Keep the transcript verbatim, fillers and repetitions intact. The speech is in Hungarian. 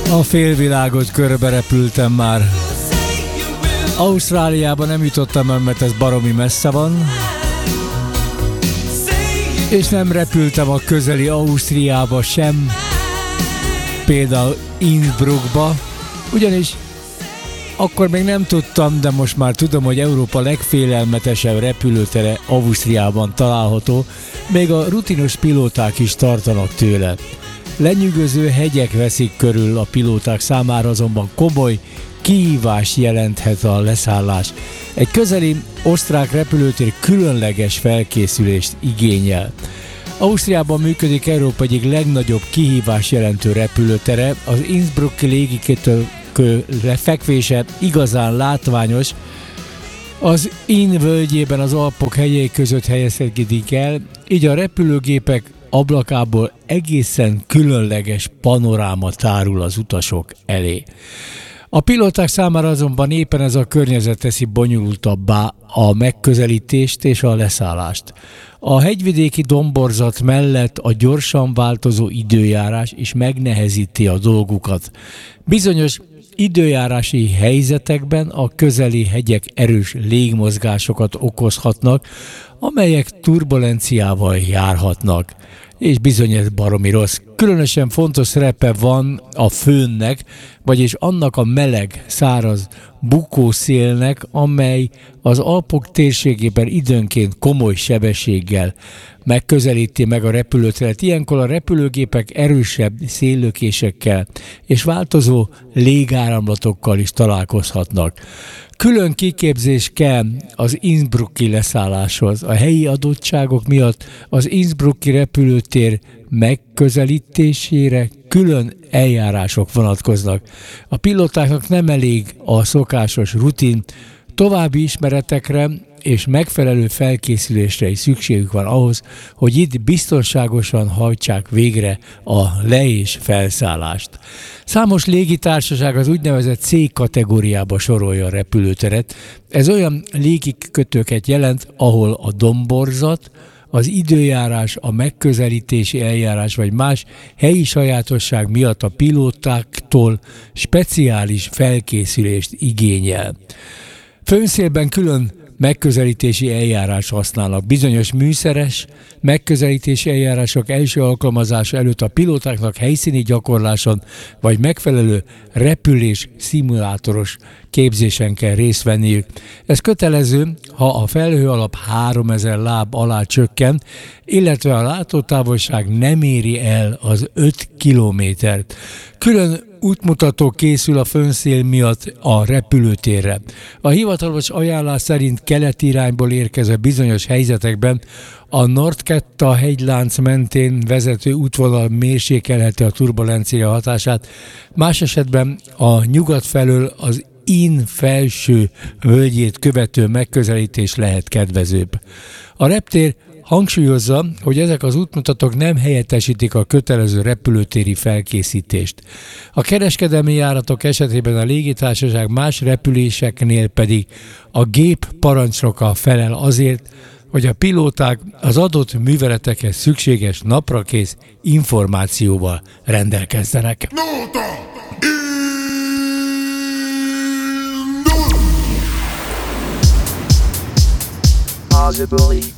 A félvilágot körbe repültem már. Ausztráliába nem jutottam el, mert ez baromi messze van. És nem repültem a közeli Ausztriába sem. Például Innsbruckba. Ugyanis akkor még nem tudtam, de most már tudom, hogy Európa legfélelmetesebb repülőtere Ausztriában található. Még a rutinos pilóták is tartanak tőle. Lenyűgöző hegyek veszik körül a pilóták számára, azonban komoly kihívás jelenthet a leszállás. Egy közeli osztrák repülőtér különleges felkészülést igényel. Ausztriában működik Európa egyik legnagyobb kihívás jelentő repülőtere. Az Innsbrucki légikikötő fekvése igazán látványos. Az Inn völgyében az Alpok hegyei között helyezkedik el, így a repülőgépek ablakából egészen különleges panoráma tárul az utasok elé. A pilóták számára azonban éppen ez a környezet teszi bonyolultabbá a megközelítést és a leszállást. A hegyvidéki domborzat mellett a gyorsan változó időjárás is megnehezíti a dolgukat. Bizonyos időjárási helyzetekben a közeli hegyek erős légmozgásokat okozhatnak, amelyek turbulenciával járhatnak. És bizony ez baromi rossz. Különösen fontos szerepe van a főnnek, vagyis annak a meleg, száraz bukószélnek, amely az Alpok térségében időnként komoly sebességgel megközelíti meg a repülőteret. Ilyenkor a repülőgépek erősebb széllökésekkel és változó légáramlatokkal is találkozhatnak. Külön kiképzés kell az Innsbrucki leszálláshoz. A helyi adottságok miatt az Innsbrucki repülőtér megközelítésére külön eljárások vonatkoznak. A pilótáknak nem elég a szokásos rutin, további ismeretekre és megfelelő felkészülésre is szükségük van ahhoz, hogy itt biztonságosan hajtsák végre a le- és felszállást. Számos légitársaság az úgynevezett C kategóriába sorolja a repülőteret. Ez olyan légikikötőket jelent, ahol a domborzat, az időjárás, a megközelítési eljárás vagy más helyi sajátosság miatt a pilótáktól speciális felkészülést igényel. Főnszélben külön megközelítési eljárás használnak. Bizonyos műszeres megközelítési eljárások első alkalmazása előtt a pilótáknak helyszíni gyakorláson vagy megfelelő repülés szimulátoros képzésen kell részt venniük. Ez kötelező, ha a felhő alap háromezer láb alá csökken, illetve a látótávolság nem éri el az öt kilométert. Külön útmutató készül a fönszél miatt a repülőtérre. A hivatalos ajánlás szerint keleti irányból érkező bizonyos helyzetekben a Nordketta hegylánc mentén vezető útvonal mérsékelheti a turbulencia hatását, más esetben a nyugat felől az Inn felső völgyét követő megközelítés lehet kedvezőbb. A reptér hangsúlyozza, hogy ezek az útmutatók nem helyettesítik a kötelező repülőtéri felkészítést. A kereskedelmi járatok esetében a légitársaság más repüléseknél pedig a gép parancsnoka felel azért, hogy a pilóták az adott műveletekhez szükséges naprakész információval rendelkezzenek. Possibly.